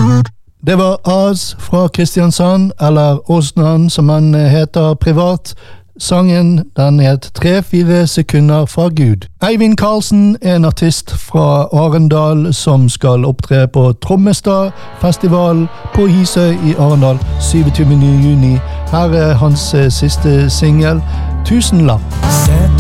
Det var Az fra Kristiansand, eller Åsnan som han heter privat. Sangen den het 3-4 sekunder fra Gud. Eivind Karlsen er en artist fra Arendal som skal opptre på Trommestad festival på Hisøy i Arendal 27. juni. Her er hans siste single, Tusenlapp.